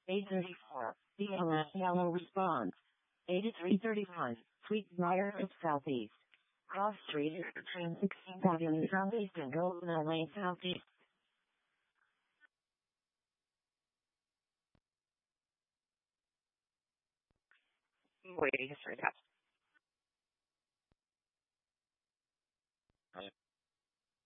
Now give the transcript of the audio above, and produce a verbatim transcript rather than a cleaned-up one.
eight thirty-four, B L S Yellow response. eighty-three thirty-one, Sweetbriar of Southeast. Cross Street, train sixteenth Avenue Southeast and Golden Lane Southeast. Waiting for that.